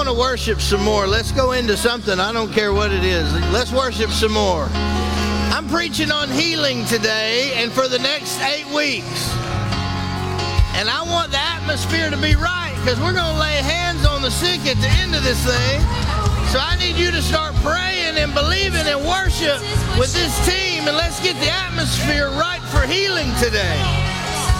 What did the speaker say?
want to worship some more. Let's go into something. I don't care what it is. Let's worship some more. I'm preaching on healing today and for the next 8 weeks. And I want the atmosphere to be right because we're going to lay hands on the sick at the end of this thing. So I need you to start praying and believing and worship with this team, and let's get the atmosphere right for healing today.